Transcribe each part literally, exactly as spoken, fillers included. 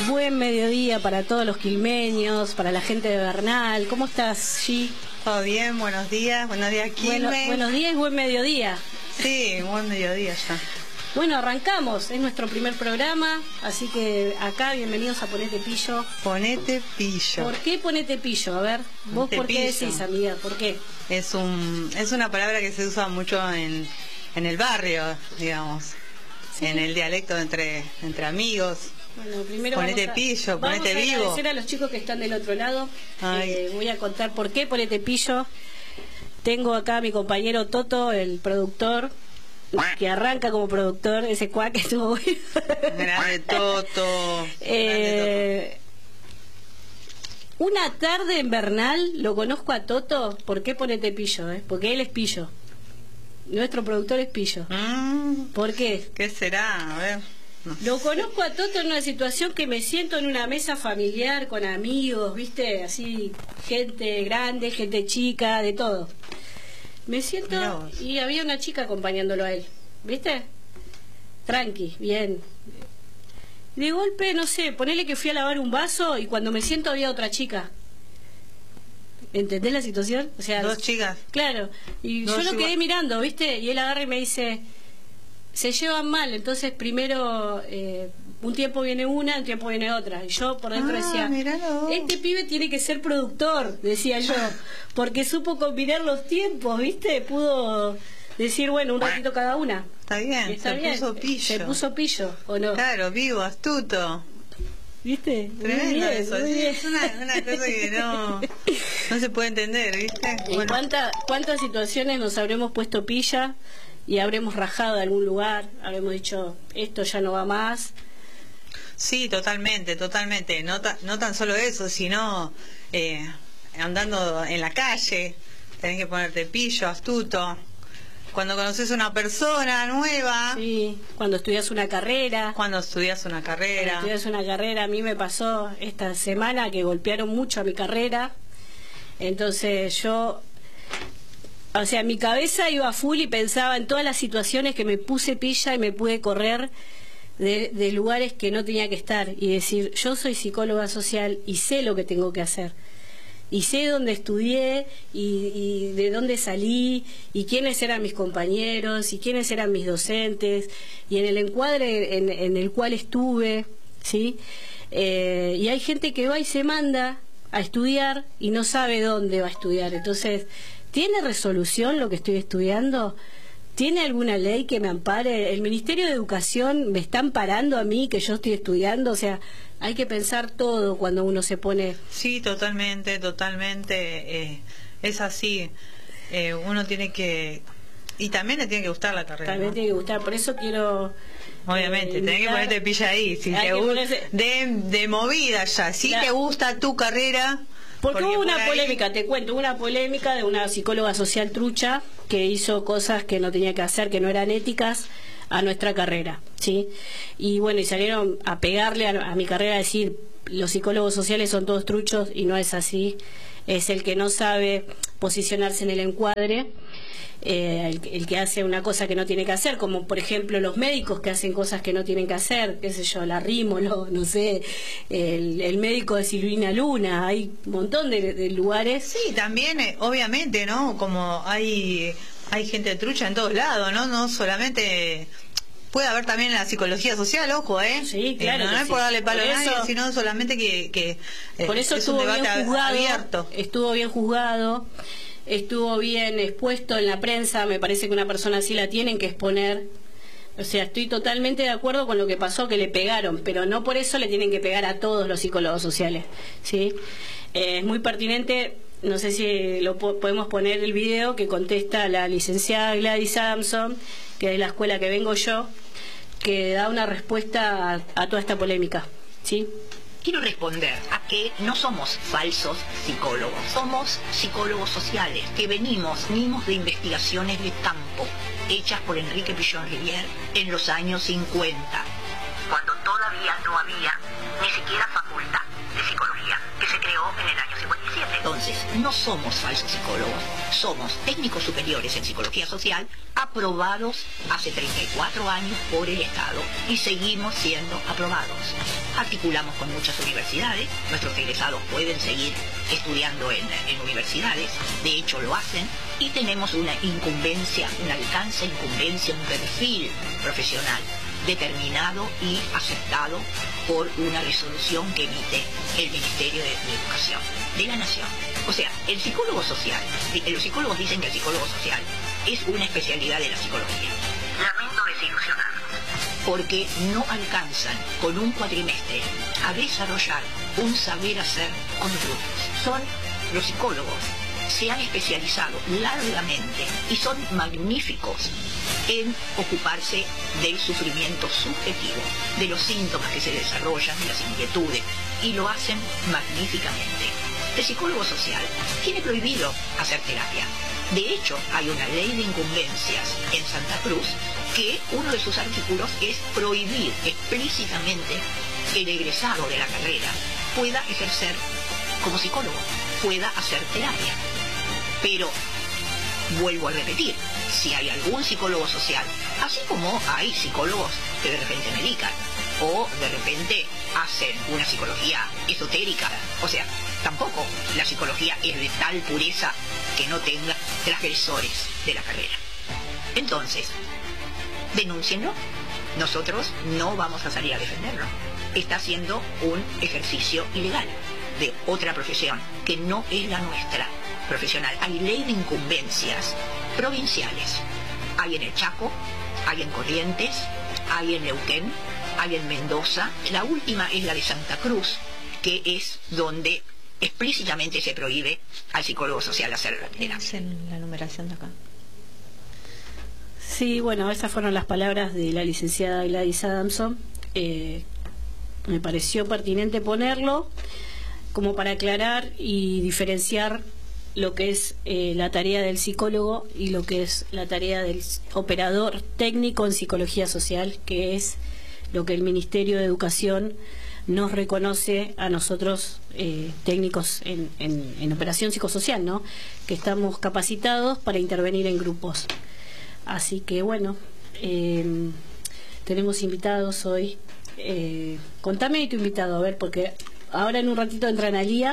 buen mediodía para todos los quilmeños, para la gente de Bernal. ¿Cómo estás, Gi? Todo bien, buenos días, buenos días, Quilmes. Bueno, buenos días y buen mediodía. Sí, buen mediodía ya. Bueno, arrancamos, es nuestro primer programa, así que acá bienvenidos a Ponete Pillo. Ponete Pillo. ¿Por qué Ponete Pillo? A ver, vos Ponete por qué pillo. decís, amiga, ¿por qué? Es un es una palabra que se usa mucho en, en el barrio, digamos, ¿Sí? en el dialecto entre entre amigos. Bueno, primero Ponete vamos a, pillo, vamos ponete a vivo. agradecer a los chicos que están del otro lado. Eh, voy a contar por qué Ponete Pillo. Tengo acá a mi compañero Toto, el productor, que arranca como productor, ese cuac que estuvo bueno. Grande Toto. eh, Grande Toto. Una tarde en Bernal, lo conozco a Toto. ¿Por qué Ponete Pillo? Eh? Porque él es Pillo. Nuestro productor es Pillo. Mm, ¿Por qué? ¿Qué será? A ver. No Lo sé. conozco a Toto en una situación que me siento en una mesa familiar con amigos, ¿viste? Así, gente grande, gente chica, de todo. Me Mirá siento vos. y había una chica acompañándolo a él, ¿viste? Tranqui, bien. De golpe, no sé, ponele que fui a lavar un vaso y cuando me siento había otra chica. ¿Entendés la situación? O sea, Dos chicas. claro, y Dos yo lo quedé igual. mirando, ¿viste? Y él agarra y me dice, se llevan mal, entonces primero eh, un tiempo viene una, un tiempo viene otra. Y yo por dentro Ah, decía, miralo vos. este pibe tiene que ser productor, decía yo, porque supo combinar los tiempos, ¿viste? Pudo decir, bueno, un ratito cada una. Está bien, Y está se bien, puso pillo. se puso pillo, ¿o no? Claro, vivo, astuto. ¿Viste? Muy Tremendo bien, eso, muy sí, bien. es una, una cosa que no, no se puede entender, ¿viste? ¿Y Bueno, cuánta- cuántas situaciones nos habremos puesto pilla y habremos rajado de algún lugar? Habremos dicho, esto ya no va más. sí, totalmente, totalmente. No, ta- no tan solo eso, sino eh, andando en la calle, tenés que ponerte pillo, astuto. Cuando conoces a una persona nueva, Sí, cuando estudias una carrera. cuando estudias una Cuando carrera. estudias una carrera, a mí me pasó esta semana que golpearon mucho a mi carrera. Entonces yo, o sea, mi cabeza iba a full y pensaba en todas las situaciones que me puse pilla y me pude correr de, de lugares que no tenía que estar y decir, yo soy psicóloga social y sé lo que tengo que hacer. Y sé dónde estudié y, y de dónde salí y quiénes eran mis compañeros y quiénes eran mis docentes y en el encuadre en, en el cual estuve, ¿sí? Eh, y hay gente que va y se manda a estudiar y no sabe dónde va a estudiar. Entonces, ¿tiene resolución lo que estoy estudiando? ¿Tiene alguna ley que me ampare? ¿El Ministerio de Educación me está amparando a mí que yo estoy estudiando? O sea, hay que pensar todo cuando uno se pone... Sí, totalmente, totalmente. Eh, es así. Eh, uno tiene que... Y también le tiene que gustar la carrera, También ¿no? tiene que gustar, por eso quiero... Obviamente, eh, tenés que invitar- ponerte pilla ahí. Si Hay te que gu- ponerse- de, de movida ya. Si La- te gusta tu carrera. Porque hubo por una ahí- polémica, te cuento, hubo una polémica de una psicóloga social trucha que hizo cosas que no tenía que hacer, que no eran éticas a nuestra carrera, ¿sí? Y bueno, y salieron a pegarle a, a mi carrera, a decir, los psicólogos sociales son todos truchos, y no es así. Es el que no sabe posicionarse en el encuadre, eh, el, el que hace una cosa que no tiene que hacer, como por ejemplo los médicos que hacen cosas que no tienen que hacer, qué sé yo, la Rímolo, no sé, el, el médico de Silvina Luna, hay un montón de, de lugares. Sí, también, eh, obviamente, ¿no? Como hay, hay gente trucha en todos lados, ¿no? No solamente... Puede haber también la psicología social, ojo, ¿eh? Sí, claro Eh, no que es sí. por darle palo Por a nadie, eso- sino solamente que, que eh, Por eso es un estuvo debate bien a- juzgado, abierto. estuvo bien juzgado, estuvo bien expuesto en la prensa. Me parece que una persona así la tienen que exponer. O sea, estoy totalmente de acuerdo con lo que pasó, que le pegaron, pero no por eso le tienen que pegar a todos los psicólogos sociales, ¿sí? Eh, es muy pertinente, no sé si lo po- podemos poner el video que contesta la licenciada Gladys Adamson, que es de la escuela que vengo yo, que da una respuesta a, a toda esta polémica, ¿sí? Quiero responder a que no somos falsos psicólogos, somos psicólogos sociales que venimos, venimos de investigaciones de campo hechas por Enrique Pillon Rivière en los años cincuenta, cuando todavía no había ni siquiera facultad de psicología, que se creó en el año cincuenta y siete. Entonces, no somos somos falsos psicólogos, somos técnicos superiores en psicología social, aprobados hace treinta y cuatro años por el Estado y seguimos siendo aprobados. Articulamos con muchas universidades, nuestros egresados pueden seguir estudiando en, en universidades, de hecho lo hacen, y tenemos una incumbencia, un alcance, incumbencia, un perfil profesional determinado y aceptado por una resolución que emite el Ministerio de, de Educación de la Nación. O sea, el psicólogo social, los psicólogos dicen que el psicólogo social es una especialidad de la psicología. Lamento desilusionarlos, porque no alcanzan con un cuatrimestre a desarrollar un saber hacer con grupos. Son los psicólogos, se han especializado largamente y son magníficos en ocuparse del sufrimiento subjetivo, de los síntomas que se desarrollan, de las inquietudes, y lo hacen magníficamente. El psicólogo social tiene prohibido hacer terapia. De hecho, hay una ley de incumbencias en Santa Cruz que uno de sus artículos es prohibir explícitamente que el egresado de la carrera pueda ejercer como psicólogo, pueda hacer terapia. Pero, vuelvo a repetir, si hay algún psicólogo social, así como hay psicólogos que de repente medican, o de repente hacen una psicología esotérica, o sea, tampoco la psicología es de tal pureza que no tenga transgresores de la carrera. Entonces, denúncienlo, nosotros no vamos a salir a defenderlo. Está haciendo un ejercicio ilegal de otra profesión, que no es la nuestra profesional. Hay ley de incumbencias provinciales. Hay en el Chaco, hay en Corrientes, hay en Neuquén, hay en Mendoza. La última es la de Santa Cruz, que es donde explícitamente se prohíbe al psicólogo social hacer la terapia. En la numeración de acá. Sí, bueno, esas fueron las palabras de la licenciada Gladys Adamson. Eh, me pareció pertinente ponerlo como para aclarar y diferenciar lo que es eh, la tarea del psicólogo y lo que es la tarea del operador técnico en psicología social, que es lo que el Ministerio de Educación nos reconoce a nosotros eh, técnicos en, en, en operación psicosocial, ¿no? Que estamos capacitados para intervenir en grupos. Así que bueno, eh, tenemos invitados hoy. Eh, contame de tu invitado, a ver, porque ahora en un ratito entra Analía,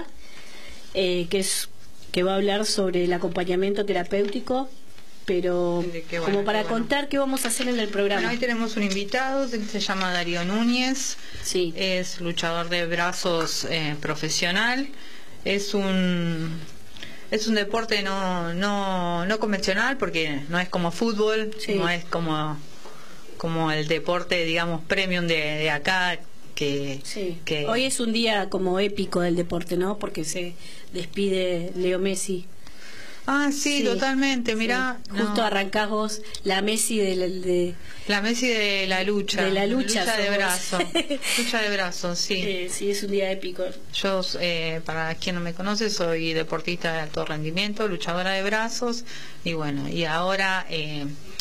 eh, que es que va a hablar sobre el acompañamiento terapéutico, pero bueno, como para qué bueno. contar qué vamos a hacer en el programa. Bueno, hoy tenemos un invitado, se llama Darío Núñez, Sí. es luchador de brazos eh, profesional, es un es un deporte no no no convencional porque no es como fútbol, Sí. no es como como el deporte, digamos, premium de, de acá. Que, Sí. que Hoy es un día como épico del deporte, ¿no? Porque se despide Leo Messi. Ah, sí, Sí, totalmente, mirá. sí. Justo no. arrancás vos, la Messi de, la- de, La Messi de la lucha. de la lucha. de somos. brazo. Lucha de brazos, sí. Eh, sí, es un día épico. Yo, eh, para quien no me conoce, soy deportista de alto rendimiento, luchadora de brazos, y bueno, y ahora eh,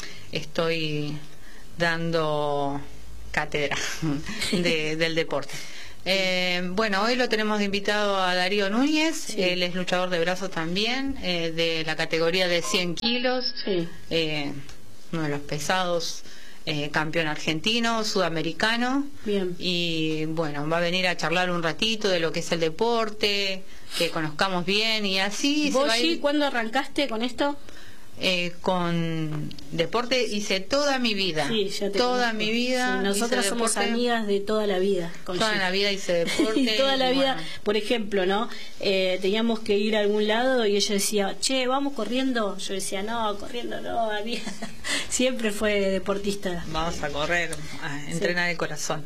estoy dando cátedra de, del deporte. Eh, bueno, hoy lo tenemos de invitado a Darío Núñez, Sí. él es luchador de brazos también, eh, de la categoría de cien kilos, Sí. eh, uno de los pesados, eh, campeón argentino, sudamericano. Bien. Y bueno, va a venir a charlar un ratito de lo que es el deporte, que conozcamos bien y así. se ¿Vos va a sí, ir, cuándo arrancaste con esto? eh, con deporte hice toda mi vida. Sí, ya te toda conozco. mi vida. Sí, nosotras hice somos deporte, amigas de toda la vida. con Toda Gil. la vida hice deporte. Y toda la y vida, bueno, por ejemplo, ¿no? Eh, teníamos que ir a algún lado y ella decía, che, vamos corriendo. Yo decía, no, corriendo no, amiga. Siempre fue deportista. vamos a correr, a entrenar el corazón.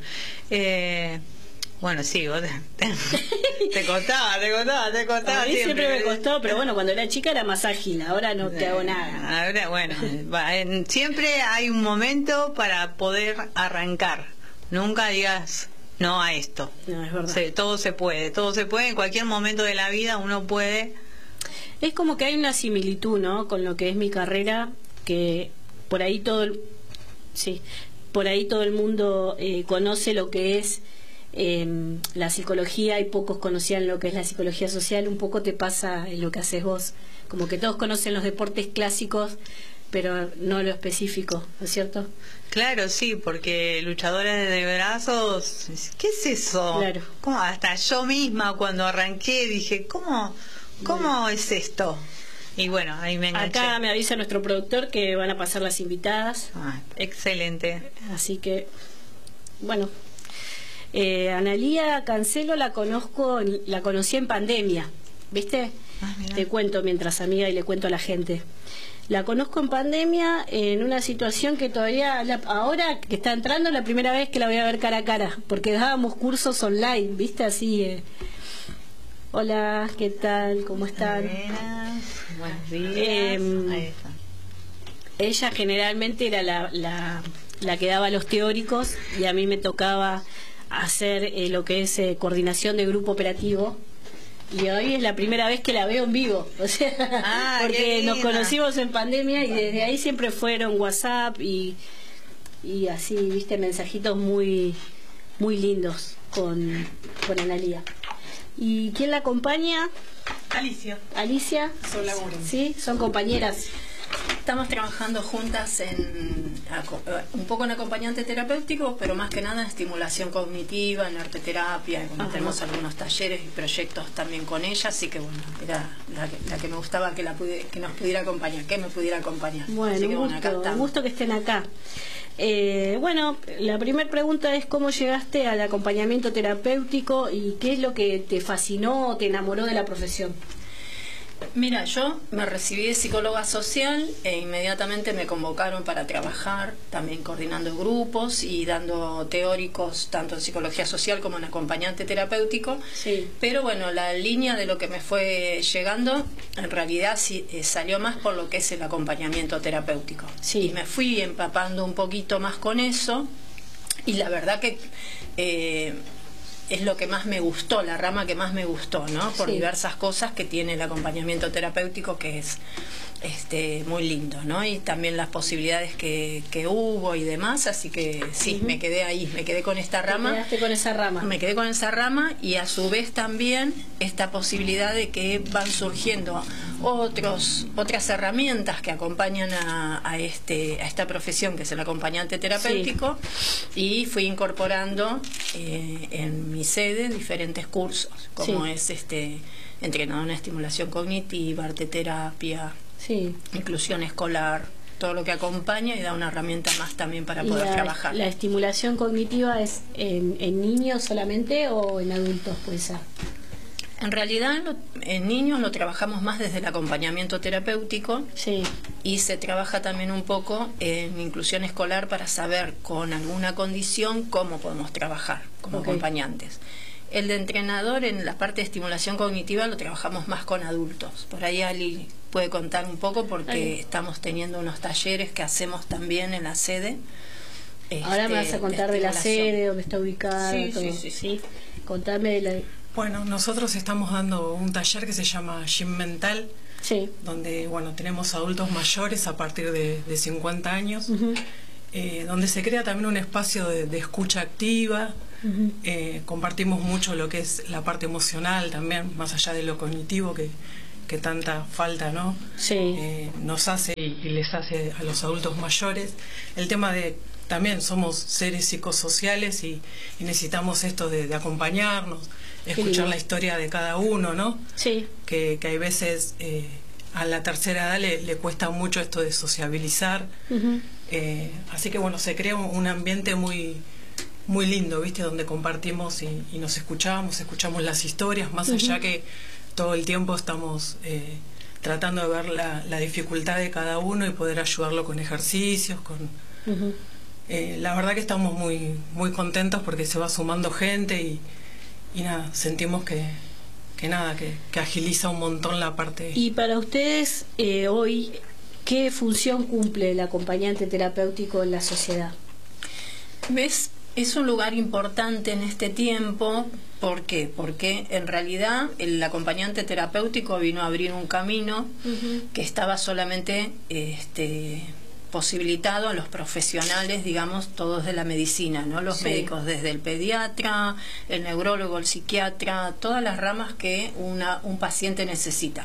Eh, bueno, sí, vos te, te, te costaba, te costaba, te costaba. A mí siempre me costó, pero bueno, cuando era chica era más ágil, ahora no te hago nada. Ahora, bueno, va, en- siempre hay un momento para poder arrancar. Nunca digas no a esto. No, es verdad. Se- todo se puede, todo se puede. En cualquier momento de la vida uno puede. Es como que hay una similitud, ¿no? Con lo que es mi carrera, que por ahí todo el, sí, por ahí todo el mundo eh, conoce lo que es eh, la psicología y pocos conocían lo que es la psicología social, un poco te pasa en lo que haces vos, como que todos conocen los deportes clásicos, pero no lo específico, ¿no es cierto? Claro, sí, porque luchadores de brazos, ¿qué es eso? Claro. ¿Cómo? Hasta yo misma cuando arranqué dije, ¿cómo, cómo bueno. es esto? Y bueno, ahí me enganché. Acá me avisa nuestro productor que van a pasar las invitadas. Ah, excelente. Así que, bueno, eh, Analía Cancelo la conozco, la conocí en pandemia, ¿viste? Ah, te cuento mientras amiga y le cuento a la gente. La conozco en pandemia en una situación que todavía, la, ahora que está entrando, la primera vez que la voy a ver cara a cara, porque dábamos cursos online, ¿viste? Así, eh. Hola, ¿qué tal? ¿Cómo están? Buenas, buenos días. Eh, Ahí está. Ella generalmente era la, la, la que daba los teóricos y a mí me tocaba hacer eh, lo que es eh, coordinación de grupo operativo. Y hoy es la primera vez que la veo en vivo, o sea, ah, porque nos conocimos en pandemia y desde ahí siempre fueron WhatsApp y, y así, viste, mensajitos muy muy lindos con, con Analía. ¿Y quién la acompaña? Alicia. Alicia. Son laburo. Sí, son compañeras. Estamos trabajando juntas en un poco en acompañante terapéutico, pero más que nada en estimulación cognitiva, en arteterapia. Bueno, tenemos algunos talleres y proyectos también con ella, así que bueno, era la que, la que me gustaba que, la pude, que nos pudiera acompañar, que me pudiera acompañar. Bueno, así que, un, bueno acá gusto, un gusto que estén acá. Eh, bueno, la primera pregunta es cómo llegaste al acompañamiento terapéutico y qué es lo que te fascinó o te enamoró de la profesión. Mira, yo me recibí de psicóloga social e inmediatamente me convocaron para trabajar, también coordinando grupos y dando teóricos tanto en psicología social como en acompañante terapéutico. Sí. Pero bueno, la línea de lo que me fue llegando en realidad sí, eh, salió más por lo que es el acompañamiento terapéutico. Sí. Y me fui empapando un poquito más con eso y la verdad que... Eh, es lo que más me gustó, la rama que más me gustó, ¿no? Por sí. diversas cosas que tiene el acompañamiento terapéutico, que es este muy lindo, ¿no? Y también las posibilidades que, que hubo y demás, así que sí, uh-huh. me quedé ahí, me quedé con esta rama. ¿Te quedaste con esa rama? Me quedé con esa rama y a su vez también esta posibilidad de que van surgiendo otros otras herramientas que acompañan a, a este a esta profesión que es el acompañante terapéutico sí. y fui incorporando eh, en mi sede diferentes cursos como sí. es este entrenador en estimulación cognitiva, arteterapia, sí. inclusión escolar, todo lo que acompaña y da una herramienta más también para poder la, trabajar. ¿La estimulación cognitiva es en, en niños solamente o en adultos puede ser? En realidad lo, en niños lo trabajamos más desde el acompañamiento terapéutico sí. y se trabaja también un poco en inclusión escolar para saber con alguna condición cómo podemos trabajar como okay. acompañantes. El de entrenador en la parte de estimulación cognitiva lo trabajamos más con adultos. Por ahí Ali puede contar un poco porque Ay. estamos teniendo unos talleres que hacemos también en la sede. Ahora este, me vas a contar de, de la sede, dónde está ubicada. Sí, todo. sí, sí, sí. Contame de la... Bueno, nosotros estamos dando un taller que se llama Gym Mental, sí. donde bueno tenemos adultos mayores a partir de, de cincuenta años, uh-huh. eh, donde se crea también un espacio de, de escucha activa, uh-huh. eh, compartimos mucho lo que es la parte emocional también, más allá de lo cognitivo que, que tanta falta, ¿no? Sí. Eh, nos hace y, y les hace a los adultos mayores. El tema de también somos seres psicosociales y, y necesitamos esto de, de acompañarnos, escuchar la historia de cada uno, ¿no? Sí. Que, que hay veces eh, a la tercera edad le, le cuesta mucho esto de sociabilizar. Uh-huh. eh, así que bueno, se crea un, un ambiente muy muy lindo, ¿viste? Donde compartimos y, y nos escuchamos, escuchamos las historias, más uh-huh. allá que todo el tiempo estamos eh, tratando de ver la, la dificultad de cada uno y poder ayudarlo con ejercicios, con... Uh-huh. eh, la verdad que estamos muy, muy contentos porque se va sumando gente y Y nada, sentimos que, que nada, que, que agiliza un montón la parte. Y para ustedes, eh, hoy, ¿qué función cumple el acompañante terapéutico en la sociedad? ¿Ves? Es un lugar importante en este tiempo. ¿Por qué? Porque en realidad el acompañante terapéutico vino a abrir un camino uh-huh. que estaba solamente este, posibilitado a los profesionales, digamos, todos de la medicina, ¿no? Los Sí. médicos, desde el pediatra, el neurólogo, el psiquiatra, todas las ramas que una, un paciente necesita.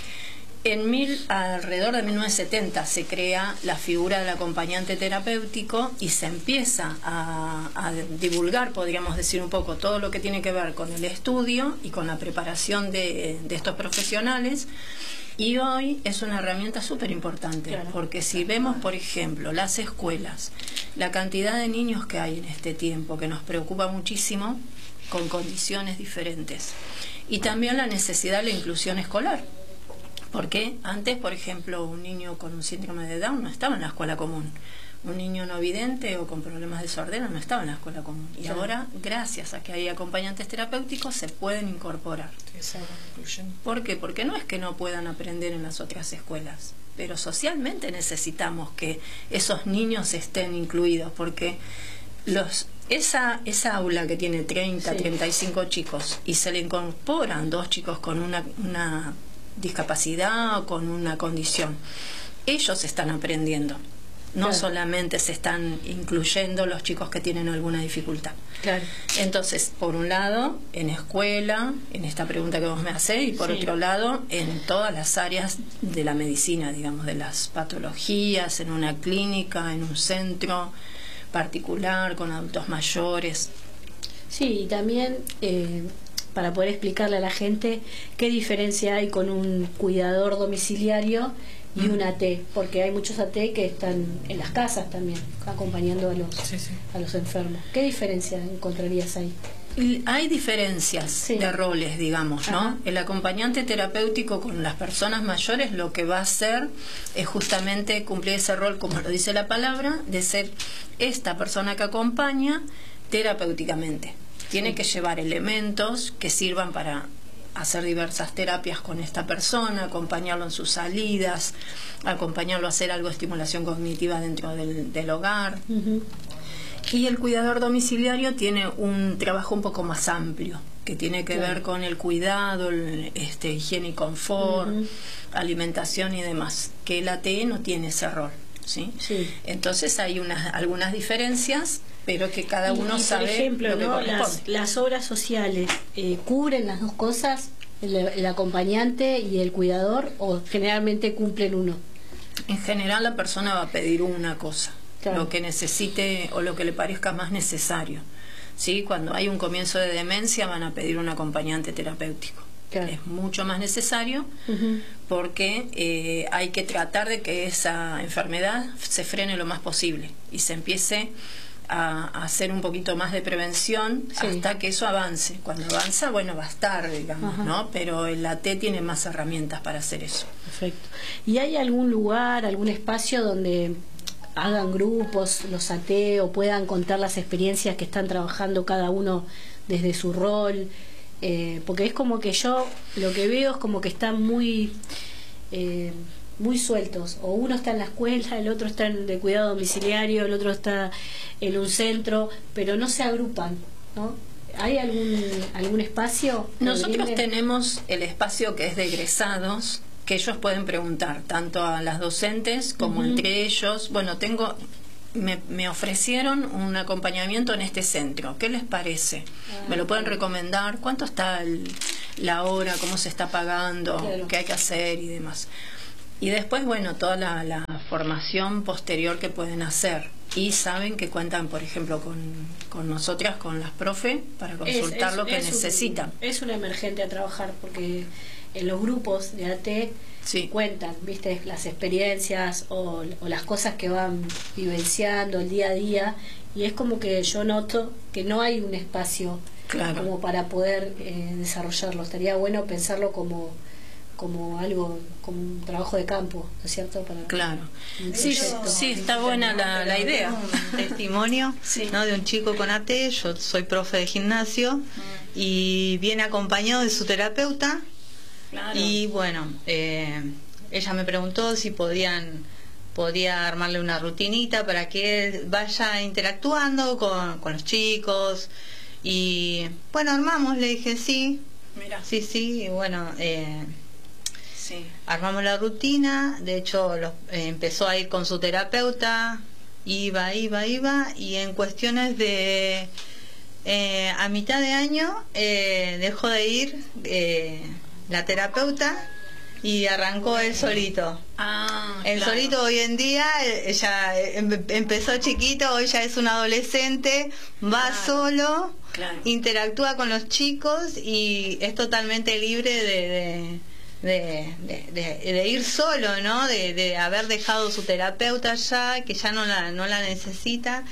En mil, alrededor de mil novecientos setenta se crea la figura del acompañante terapéutico y se empieza a, a divulgar, podríamos decir un poco, todo lo que tiene que ver con el estudio y con la preparación de, de estos profesionales. Y hoy es una herramienta súper importante, Claro. porque si vemos, por ejemplo, las escuelas, la cantidad de niños que hay en este tiempo, que nos preocupa muchísimo, con condiciones diferentes, y también la necesidad de la inclusión escolar. Porque antes, por ejemplo, un niño con un síndrome de Down no estaba en la escuela común. Un niño no vidente o con problemas de sordera no estaba en la escuela común. Y Claro. ahora, gracias a que hay acompañantes terapéuticos, se pueden incorporar. ¿Por qué? Porque no es que no puedan aprender en las otras escuelas, pero socialmente necesitamos que esos niños estén incluidos, porque los esa esa aula que tiene treinta, Sí. treinta y cinco chicos y se le incorporan dos chicos con una, una discapacidad o con una condición, ellos están aprendiendo. No Claro. solamente se están incluyendo los chicos que tienen alguna dificultad. Claro. Entonces, por un lado, en escuela, en esta pregunta que vos me hacés, y por Sí. otro lado, en todas las áreas de la medicina, digamos, de las patologías, en una clínica, en un centro particular, con adultos mayores. Sí, y también eh, para poder explicarle a la gente qué diferencia hay con un cuidador domiciliario y un A T, porque hay muchos A T que están en las casas también, acompañando a los, Sí, sí. a los enfermos. ¿Qué diferencia encontrarías ahí? Y hay diferencias Sí. de roles, digamos, ¿no? Ajá. El acompañante terapéutico con las personas mayores lo que va a hacer es justamente cumplir ese rol, como lo dice la palabra, de ser esta persona que acompaña terapéuticamente. Tiene que llevar elementos que sirvan para hacer diversas terapias con esta persona, acompañarlo en sus salidas, acompañarlo a hacer algo de estimulación cognitiva dentro del, del hogar. Ujú. Y el cuidador domiciliario tiene un trabajo un poco más amplio, que tiene que Claro. ver con el cuidado, el, este, higiene y confort, Ujú. alimentación y demás, que el A T E no tiene ese rol, ¿sí? Sí. Entonces hay unas, algunas diferencias, pero que cada Y- uno y, sabe por ejemplo, lo que ¿no? corresponde. las, las obras sociales eh, cubren las dos cosas, el, el acompañante y el cuidador, o generalmente cumplen uno. En general la persona va a pedir una cosa, Claro. lo que necesite o lo que le parezca más necesario. ¿Sí? Cuando hay un comienzo de demencia van a pedir un acompañante terapéutico. Claro. Es mucho más necesario Ujú. porque eh, hay que tratar de que esa enfermedad se frene lo más posible y se empiece a, a hacer un poquito más de prevención Sí. hasta que eso avance. Cuando avanza, bueno, va a estar, digamos, Ajá. ¿no? Pero el A T tiene más herramientas para hacer eso. Perfecto. ¿Y hay algún lugar, algún espacio donde hagan grupos, los A T, o puedan contar las experiencias que están trabajando cada uno desde su rol? Eh, porque es como que yo lo que veo es como que están muy eh, muy sueltos, o uno está en la escuela, el otro está en de cuidado domiciliario, el otro está en un centro, pero no se agrupan, ¿no? ¿Hay algún algún espacio? que Nosotros brinde? tenemos el espacio que es de egresados, que ellos pueden preguntar tanto a las docentes como Ujú. entre ellos. Bueno, tengo me, me ofrecieron un acompañamiento en este centro. ¿Qué les parece? Ah, ¿Me lo pueden recomendar? ¿Cuánto está el- la hora? ¿Cómo se está pagando? Claro. ¿Qué hay que hacer? Y demás. Y después, bueno, toda la, la formación posterior que pueden hacer. Y saben que cuentan, por ejemplo, con, con nosotras, con las profe, para consultar Es- es- lo que es un- necesitan. es un emergente a trabajar, porque en los grupos de A T Sí. cuentan, viste, las experiencias o, o las cosas que van vivenciando el día a día, y es como que yo noto que no hay un espacio Claro. como para poder eh, desarrollarlo. Estaría bueno pensarlo como como algo, como un trabajo de campo, ¿no es cierto? Para Claro. un Sí, proyecto. sí, está buena la, la idea. Un testimonio Sí. ¿no? de un chico con A T. Yo soy profe de gimnasio y viene acompañado de su terapeuta. Claro. Y bueno, eh, ella me preguntó si podían podía armarle una rutinita para que él vaya interactuando con, con los chicos. Y bueno, armamos, le dije sí, Mira. sí, sí, y bueno, eh, Sí. Armamos la rutina, de hecho los, eh, empezó a ir con su terapeuta, iba, iba, iba, y en cuestiones de eh, a mitad de año eh, dejó de ir eh, la terapeuta y arrancó él solito. Ah, El claro. solito hoy en día, ella em- empezó chiquito, hoy ya es un adolescente, va Claro. solo, Claro. interactúa con los chicos y es totalmente libre de, de, de, de- de- de ir solo, ¿no? De, de haber dejado su terapeuta ya, que ya no la, no la necesita.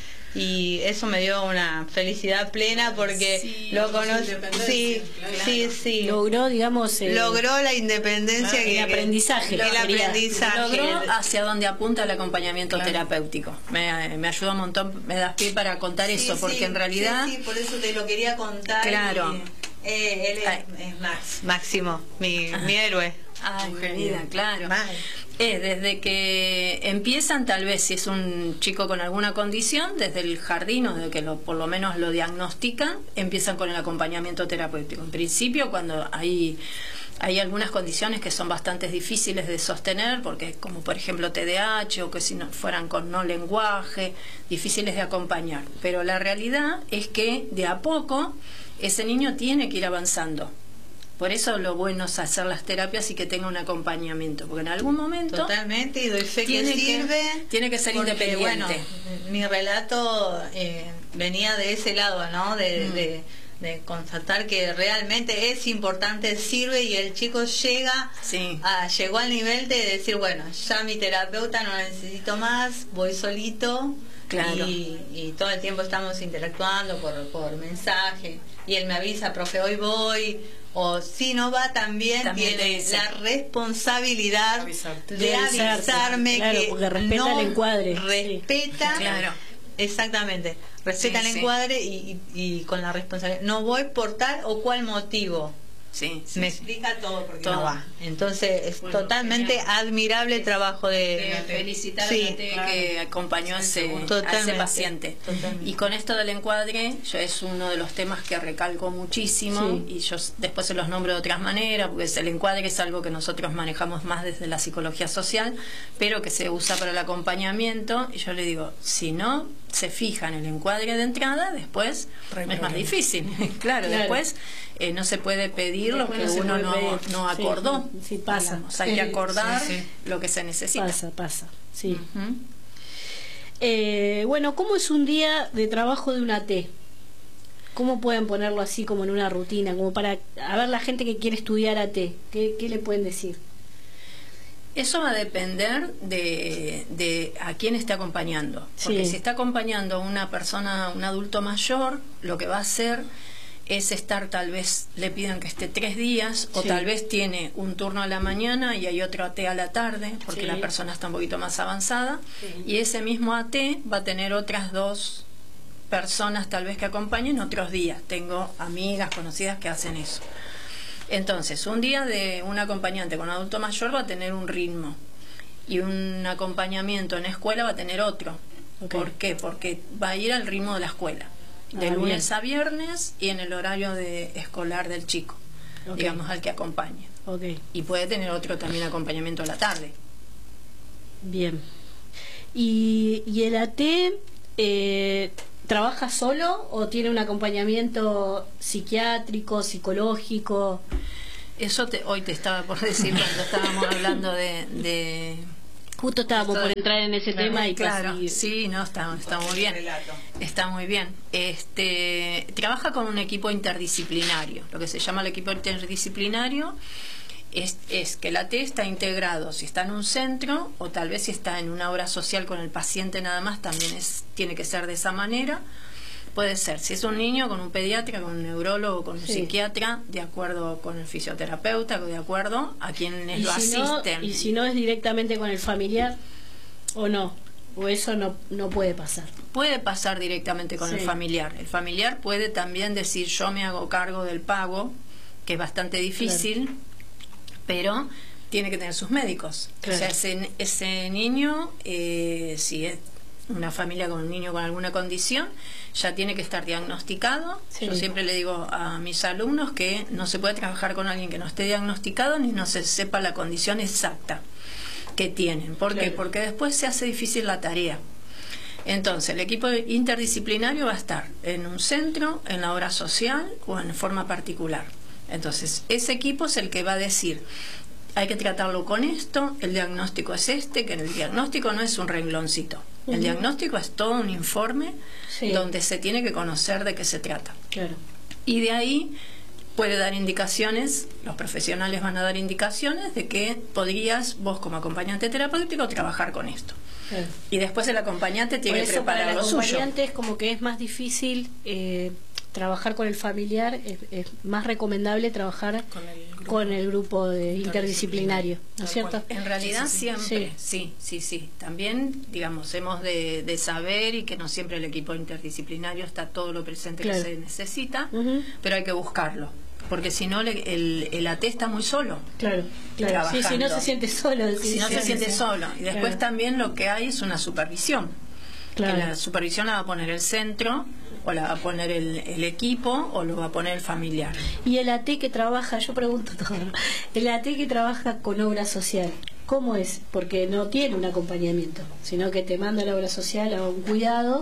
Y eso me dio una felicidad plena porque Sí, lo su conocí. independencia, Sí, claro. sí, sí. Logró, digamos, eh, Logró la independencia. Claro, que, el aprendizaje, El sería. aprendizaje. Logró hacia donde apunta el acompañamiento Claro. terapéutico. Me, me ayuda un montón, me das pie para contar eso, Sí, porque sí, en realidad... sí, sí, por eso te lo quería contar. Claro. y, eh, él Ay. es, es Max, Máximo, mi, mi héroe. Ay, Un mi genio. vida, claro. Mal. Es desde que empiezan, tal vez si es un chico con alguna condición, desde el jardín o de que lo, por lo menos lo diagnostican, empiezan con el acompañamiento terapéutico. En principio, cuando hay, hay algunas condiciones que son bastante difíciles de sostener, porque como por ejemplo T D A H o que si no fueran con no lenguaje, difíciles de acompañar. Pero la realidad es que de a poco ese niño tiene que ir avanzando. Por eso lo bueno es hacer las terapias y que tenga un acompañamiento, porque en algún momento Totalmente, y doy fe que tiene que- sirve. tiene que ser porque, independiente. Bueno, mi relato eh, venía de ese lado, ¿no? De, Mm. de, de constatar que realmente es importante, sirve, y el chico llega Sí. a, llegó al nivel de decir, bueno, ya mi terapeuta no la necesito más, voy solito. Claro. Y, y todo el tiempo estamos interactuando por, por mensaje, y él me avisa, profe, hoy voy, o si no va también, También te tiene dice. la responsabilidad Avisarte. de De avisarte, avisarme, claro, que porque respeta no el encuadre, sí. respeta, Claro. exactamente, respeta Sí, el sí. encuadre y, y, y con la responsabilidad, no voy por tal o cual motivo. Sí, sí, Me sí. explica todo porque Todo. no va. Entonces es Bueno, totalmente genial. admirable el trabajo de... Eh, felicitar Sí, a la T claro. que acompañó a ese, a ese Totalmente, paciente. totalmente. Y con esto del encuadre, yo es uno de los temas que recalco muchísimo, Sí. y yo s- después se los nombro de otras maneras, porque es- el encuadre es algo que nosotros manejamos más desde la psicología social, pero que se usa para el acompañamiento, y yo le digo, si no se fija en el encuadre de entrada, después Re es más problema. difícil. claro, Claro. después eh, no se puede pedir lo Después que no se uno puede no, pedir. no Sí, acordó. sí, pasa. digamos. Hay que Sí, acordar sí, sí. lo que se necesita. Pasa, pasa, sí. Ujú. Eh, bueno, ¿cómo es un día de trabajo de una T? ¿Cómo pueden ponerlo así como en una rutina? Como para, a ver, la gente que quiere estudiar A T, ¿qué, qué le pueden decir? Eso va a depender de, de a quién esté acompañando. Porque Sí. si está acompañando a una persona, un adulto mayor, lo que va a hacer es estar, tal vez le pidan que esté tres días, o Sí. tal vez tiene un turno a la mañana y hay otro A T a la tarde, porque Sí. la persona está un poquito más avanzada, Sí. y ese mismo A T va a tener otras dos personas tal vez que acompañen otros días. Tengo amigas conocidas que hacen eso. Entonces, un día de un acompañante con adulto mayor va a tener un ritmo, y un acompañamiento en escuela va a tener otro. Ok. ¿Por qué? Porque va a ir al ritmo de la escuela, de Ah, lunes bien. a viernes y en el horario de escolar del chico, Ok. digamos, al que acompañe. Ok, Y puede tener otro también acompañamiento a la tarde. bien. ¿Y, y el A T eh, trabaja solo o tiene un acompañamiento psiquiátrico, psicológico? Eso te, hoy te estaba por decir cuando estábamos hablando de... de Justo estábamos Esto- por entrar en ese tema y claro, casi- sí, no, está, está muy bien. Relato. Está muy bien. Este, trabaja con un equipo interdisciplinario. Lo que se llama el equipo interdisciplinario es, es que la T está integrado, si está en un centro o tal vez si está en una obra social con el paciente nada más, también es, tiene que ser de esa manera. Puede ser, si es un niño, con un pediatra, con un neurólogo, con un Sí. psiquiatra, de acuerdo con el fisioterapeuta, de acuerdo a quienes ¿Y lo si, no, asisten. y si no es directamente con el familiar o no, o eso no, no puede pasar. Puede pasar directamente con Sí. el familiar. El familiar puede también decir yo me hago cargo del pago, que es bastante difícil, pero tiene que tener sus médicos. Claro. O sea, ese, ese niño, eh, si es- una familia con un niño con alguna condición, ya tiene que estar diagnosticado. Sí. Yo siempre le digo a mis alumnos que no se puede trabajar con alguien que no esté diagnosticado ni no se sepa la condición exacta que tienen. ¿Por qué? Claro. Porque después se hace difícil la tarea. Entonces, el equipo interdisciplinario va a estar en un centro, en la obra social o en forma particular. Entonces, ese equipo es el que va a decir, hay que tratarlo con esto, el diagnóstico es este, que el diagnóstico no es un rengloncito. El Ujú. diagnóstico es todo un informe Sí. donde se tiene que conocer de qué se trata. Claro. Y de ahí puede dar indicaciones, los profesionales van a dar indicaciones de que podrías vos como acompañante terapéutico trabajar con esto. Claro. Y después el acompañante Por tiene que eso para preparar el lo suyo. acompañante es como que es más difícil eh, trabajar con el familiar, es, es más recomendable trabajar Con el grupo. con el grupo de interdisciplinario, ¿no es Tal cierto? cual. En realidad Sí, sí, sí. siempre, sí, sí, sí. También, digamos, hemos de, de saber y que no siempre el equipo interdisciplinario está todo lo presente Claro. que se necesita, Ujú. pero hay que buscarlo, porque si no le- el, el A T está muy solo. Claro, claro. Sí, si no Trabajando. se siente solo. sí, Si no sí, se sí, siente sí. solo. Y después Claro. también lo que hay es una supervisión. Claro. Que la supervisión la va a poner el centro, o la va a poner el, el equipo, o lo va a poner el familiar. Y el A T que trabaja, yo pregunto todo, el A T que trabaja con obra social, ¿cómo es? Porque no tiene un acompañamiento, sino que te manda la obra social a un cuidado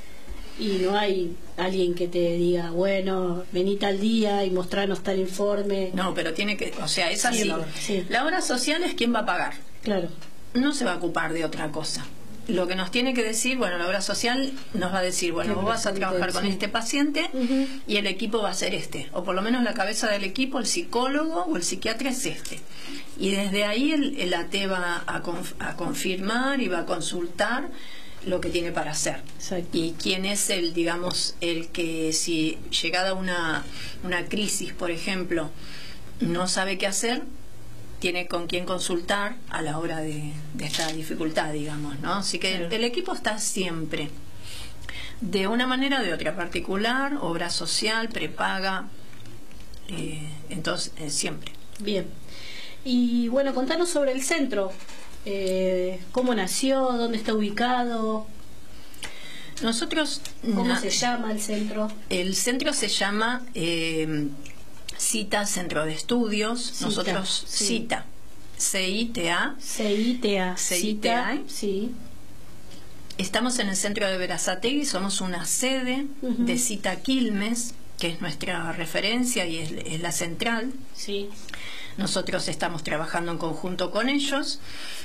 y no hay alguien que te diga, bueno, vení tal día y mostrarnos tal informe. No, pero tiene que, o sea, es así. Sí, sí. La obra social es quien va a pagar. Claro, No se va a ocupar de otra cosa. Lo que nos tiene que decir, bueno, la obra social nos va a decir, bueno, Qué vos vas a presente, trabajar con sí. este paciente Ujú. y el equipo va a ser este, o por lo menos la cabeza del equipo, el psicólogo o el psiquiatra es este. Y desde ahí el, el A T va a, conf- a confirmar y va a consultar lo que tiene para hacer. exacto. Y quién es el, digamos, el que si llegada una, una crisis, por ejemplo, no sabe qué hacer, tiene con quién consultar a la hora de, de esta dificultad, digamos, ¿no? Así que el, el equipo está siempre, de una manera o de otra, particular, obra social, prepaga, eh, entonces, eh, siempre. Bien. Y bueno, contanos sobre el centro. Eh, ¿Cómo nació? ¿Dónde está ubicado? Nosotros, ¿Cómo na- se llama el centro? el centro se llama eh, CITA, Centro de Estudios. Cita, Nosotros, sí. CITA, C I T A. C I T A. C I T A. Cita, sí. Estamos en el centro de Berazategui, somos una sede Ujú. de CITA Quilmes, que es nuestra referencia y es, es la central. Sí. Nosotros estamos trabajando en conjunto con ellos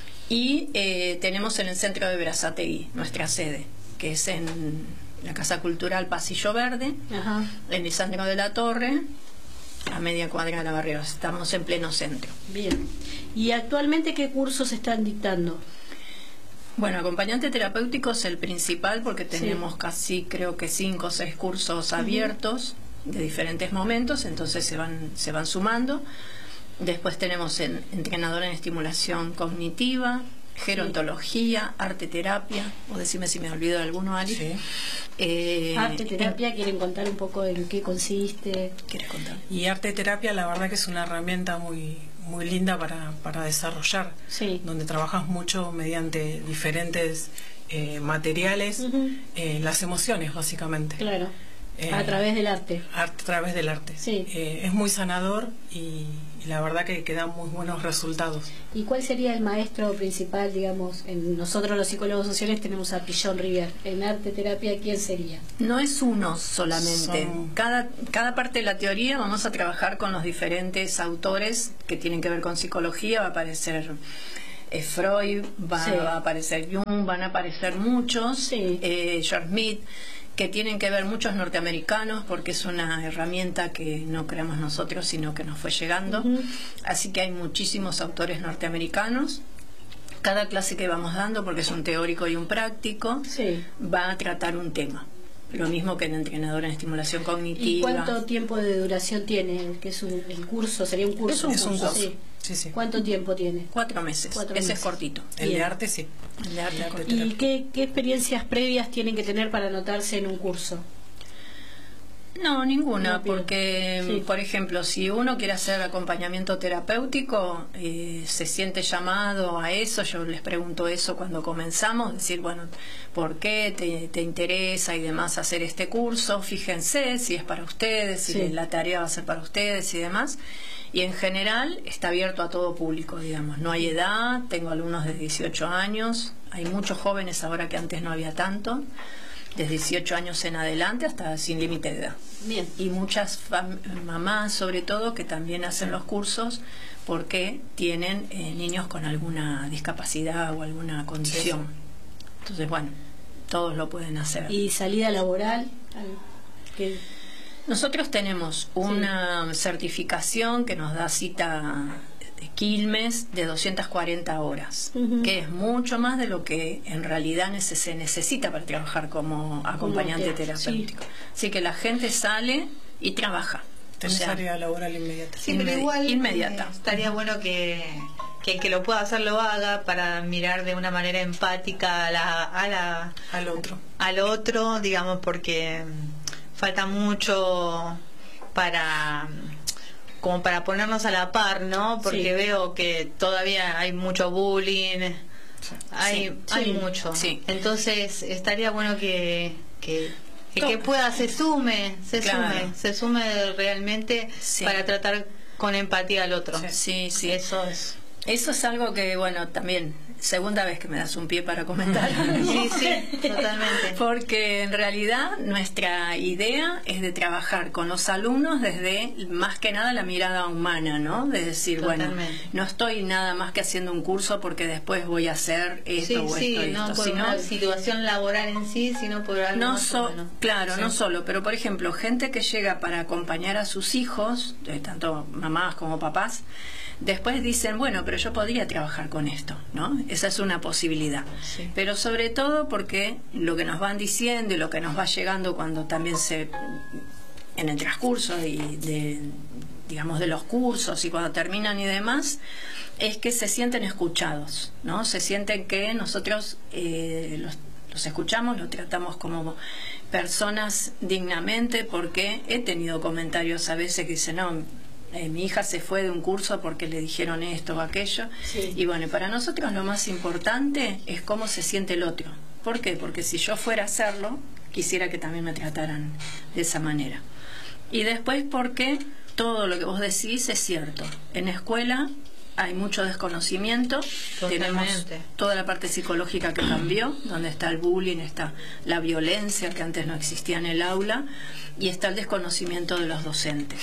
y eh, tenemos en el centro de Berazategui nuestra sede, que es en la Casa Cultural Pasillo Verde, Ajá. en Lisandro de la Torre, a media cuadra de la Barrios. Estamos en pleno centro. Bien. ¿Y actualmente qué cursos están dictando? Bueno, acompañante terapéutico es el principal porque tenemos casi, creo que cinco o seis cursos abiertos de diferentes momentos, entonces se van, se van sumando. Después tenemos en, entrenador en estimulación cognitiva, gerontología, arte terapia, o decime si me olvido de alguno, Ali. Sí. Eh, Arte terapia, ¿quieren contar un poco en qué consiste? ¿Quieres contar? Y arte terapia, la verdad que es una herramienta muy muy linda para, para desarrollar, Sí. donde trabajas mucho mediante diferentes eh, materiales, Ujú. eh, las emociones básicamente, Claro. Eh, a través del arte. arte- a través del arte. Sí. Eh, es muy sanador y, y la verdad que, que da muy buenos resultados. ¿Y cuál sería el maestro principal, digamos? En nosotros los psicólogos sociales tenemos a Pichon Rivière. En arte terapia, ¿quién sería? No es uno solamente. Son- Cada, cada parte de la teoría vamos a trabajar con los diferentes autores que tienen que ver con psicología. Va a aparecer eh, Freud, va, Sí. va a aparecer Jung, van a aparecer muchos, Sí. eh, George Smith, que tienen que ver muchos norteamericanos, porque es una herramienta que no creamos nosotros, sino que nos fue llegando. Ujú. Así que hay muchísimos autores norteamericanos. Cada clase que vamos dando, porque es un teórico y un práctico, Sí. va a tratar un tema. Lo mismo que en entrenador en estimulación cognitiva. ¿Y cuánto tiempo de duración tiene? Que es un, el curso, sería un curso. Es un Es un curso. Sí. Sí, sí. ¿Cuánto tiempo tiene? Cuatro meses. Cuatro Ese meses. es cortito. El de Bien. arte sí. El de arte El de cortito. terapia. ¿Y qué, qué experiencias previas tienen que tener para anotarse en un curso? No, ninguna, No pido. porque, Sí. por ejemplo, si uno quiere hacer acompañamiento terapéutico, eh, se siente llamado a eso. Yo les pregunto eso cuando comenzamos, decir, bueno, ¿por qué te, te interesa y demás hacer este curso? Fíjense si es para ustedes, si Sí. la tarea va a ser para ustedes y demás. Y en general está abierto a todo público, digamos. No hay edad, tengo alumnos de dieciocho años, hay muchos jóvenes ahora que antes no había tanto, de dieciocho años en adelante hasta sin límite de edad. Bien. Y muchas fam- mamás, sobre todo, que también hacen los cursos porque tienen eh, niños con alguna discapacidad o alguna condición. Entonces, bueno, todos lo pueden hacer. ¿Y salida laboral? ¿Qué? Nosotros tenemos una certificación que nos da cita de Quilmes de doscientas cuarenta horas, Ujú. que es mucho más de lo que en realidad nece- se necesita para trabajar como acompañante Como te- terapéutico. Así que la gente sale y trabaja. O Tenés sea, área laboral inmediata. Sí, pero Inmedi- igual inmediata. eh, estaría bueno que, que el que lo pueda hacer lo haga para mirar de una manera empática a la, a la, Al otro. al otro, digamos, porque mm, falta mucho para mm, como para ponernos a la par, ¿no? Porque Sí. veo que todavía hay mucho bullying, hay, Sí, hay sí, mucho. sí. Entonces estaría bueno que, que el To- que pueda se sume, se Claro. sume, se sume realmente Sí. para tratar con empatía al otro. Sí, sí. Eso es. Eso es algo que, bueno, también, segunda vez que me das un pie para comentar. Sí, sí, totalmente. Porque en realidad nuestra idea es de trabajar con los alumnos desde más que nada la mirada humana, ¿no? De decir, bueno, Totalmente. no estoy nada más que haciendo un curso porque después voy a hacer esto Sí, o sí, esto y no esto, por sino una situación laboral en sí, sino por algo no más so- o menos. claro, Sí. no solo, pero por ejemplo, gente que llega para acompañar a sus hijos, eh, tanto mamás como papás, después dicen, bueno, pero yo podría trabajar con esto, ¿no? Esa es una posibilidad. Sí. Pero sobre todo porque lo que nos van diciendo y lo que nos va llegando cuando también se en el transcurso y de digamos de los cursos y cuando terminan y demás, es que se sienten escuchados, ¿no? Se sienten que nosotros eh, los, los escuchamos, los tratamos como personas dignamente, porque he tenido comentarios a veces que dicen, no, eh, mi hija se fue de un curso porque le dijeron esto o aquello. Sí. Y bueno, para nosotros lo más importante es cómo se siente el otro. ¿Por qué? Porque si yo fuera a hacerlo, quisiera que también me trataran de esa manera. Y después porque todo lo que vos decís es cierto. En la escuela hay mucho desconocimiento, tenemos Totalmente. toda la parte psicológica que cambió, donde está el bullying, está la violencia que antes no existía en el aula, y está el desconocimiento de los docentes.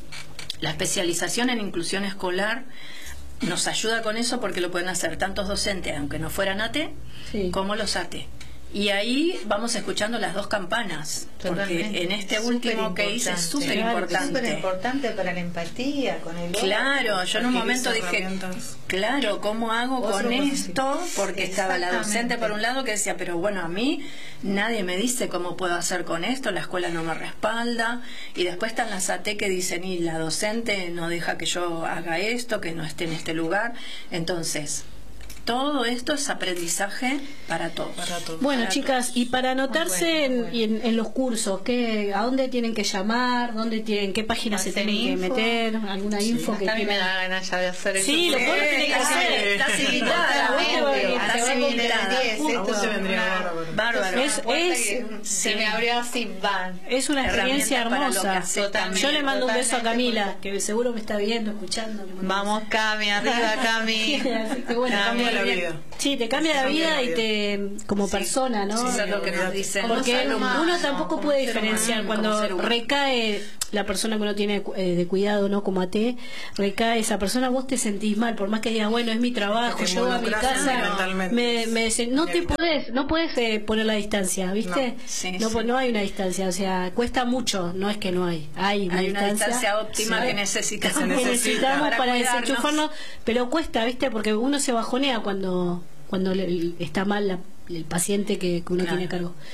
La especialización en inclusión escolar nos ayuda con eso porque lo pueden hacer tantos docentes, aunque no fueran A T, Sí. como los A T. Y ahí vamos escuchando las dos campanas, Totalmente. porque en este Es último que hice es súper Claro, importante. súper importante para la empatía con el otro. Claro, yo en un Adquirir momento dije, herramientas. claro, ¿cómo hago Otro con esto? conocimiento. Porque estaba la docente Exactamente. por un lado que decía, pero bueno, a mí nadie me dice cómo puedo hacer con esto, la escuela no me respalda, y después están las A T que dicen, y la docente no deja que yo haga esto, que no esté en este lugar. Entonces, todo esto es aprendizaje para todos. Para todos. Bueno, Para chicas, y para anotarse Muy bueno, en, muy bueno. y en, en los cursos, ¿qué, ¿a dónde tienen que llamar? ¿Dónde tienen, ¿Qué páginas se ¿Hacer tienen que info? meter? ¿Alguna info que Hasta a mí me quieran? da ganas ya de hacer el Sí, lo curso. puedo tener que hacer. Estás invitada, vos te Totalmente. vas a ir, Hasta estás va a venir invitada. el diez, A vos esto te es vendría una- bárbaro. Bárbaro. Es- una puerta es- que se sí. me abrió así, van. Es una experiencia Herramienta para lo que hermosa. hace Totalmente. Yo le mando un beso a Totalmente, Camila, porque- que seguro me está viendo, escuchando. le mando un Vamos, Cami, arriba, Cami. Así que bueno, Cami, Cambia la bien. vida. Sí, te cambia la Cambia vida la y vida. te como Sí. persona, ¿no? Sí, eso es lo que nos dicen. Porque Como ser humano, uno tampoco como puede ser diferenciar humano, cuando como ser humano. recae la persona que uno tiene eh, de cuidado, no como A T, recae esa persona, vos te sentís mal, por más que digas, bueno, es mi trabajo, Te yo a mi involucras casa, sentimentalmente. me, me dicen, no te Inevitable. puedes, no puedes eh, poner la distancia, ¿viste? No, sí, no, sí. po- no hay una distancia, o sea, cuesta mucho, no es que no hay, hay una, Hay una distancia óptima Sí. que necesitamos. Que se que necesita necesitamos para para, cuidarnos. desenchufarnos, pero cuesta, ¿viste? Porque uno se bajonea cuando cuando le- está mal la- el paciente que, que uno Claro. tiene a cargo.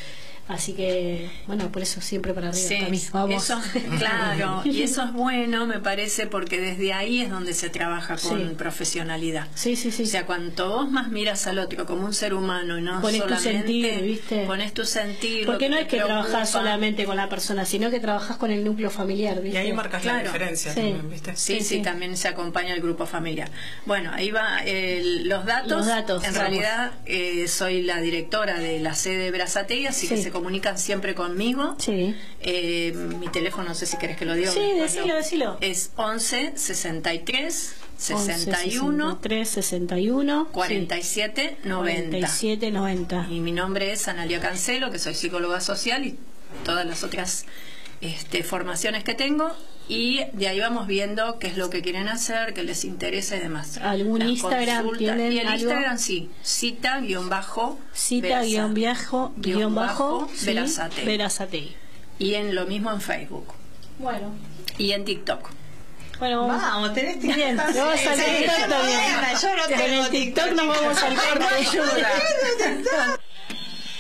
Así que, bueno, por eso siempre para arriba. Sí, para mí. Vamos. eso, claro, y eso es bueno, me parece, porque desde ahí es donde se trabaja con Sí. profesionalidad. Sí, sí, sí. O sea, cuanto vos más miras al otro como un ser humano y no Pones tu solamente sentir, ¿viste? pones tu sentir, Porque lo no te es que preocupa. trabajás solamente con la persona, sino que trabajás con el núcleo familiar, ¿viste? Y ahí marcas Claro. la diferencia Sí. también, ¿viste? Sí, sí, Sí, sí. también se acompaña el grupo familiar. Bueno, ahí va el- los datos. Los datos, en vamos. realidad eh, soy la directora de la sede de Berazategui, así que Sí. se comunican siempre conmigo. Sí. Eh, mi teléfono, no sé si querés que lo diga. Sí, Bueno, decilo, decilo. Es once sesenta y tres once, sesenta y uno tres, sesenta y uno, cuarenta y siete noventa. cuarenta y siete noventa. Y mi nombre es Analia Cancelo, que soy psicóloga social y todas las otras este, formaciones que tengo. Y de ahí vamos viendo qué es lo que quieren hacer, qué les interesa y demás. ¿Algún Las Instagram consultas. tienen Y el algo? Instagram sí, cita guión bajo Cita guión bajo, guión bajo, sí, Berazategui. Berazategui. Y en lo mismo en Facebook. Bueno. Y en TikTok. Bueno, vamos. Vamos, tenés Bien, TikTok. vamos al Sí, TikTok sí, también. yo no Con tengo el TikTok nos vamos al corte. TikTok.